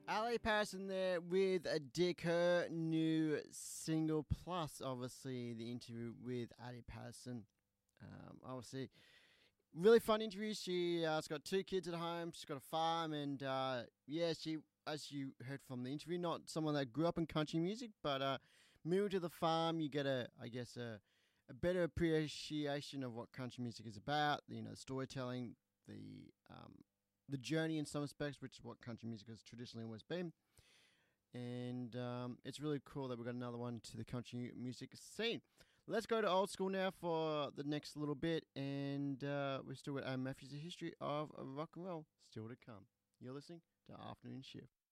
Ali Patterson there with a Dick, her new single, plus obviously the interview with Ali Patterson. Obviously, really fun interview. She's got two kids at home. She's got a farm, and she, as you heard from the interview, not someone that grew up in country music, but moving to the farm, you get a better appreciation of what country music is about. You know, storytelling, the journey in some aspects, which is what country music has traditionally always been. And it's really cool that we've got another one to the country music scene. Let's go to old school now for the next little bit, and we've still got Matthews' history of rock and roll still to come. You're listening to Afternoon Shift.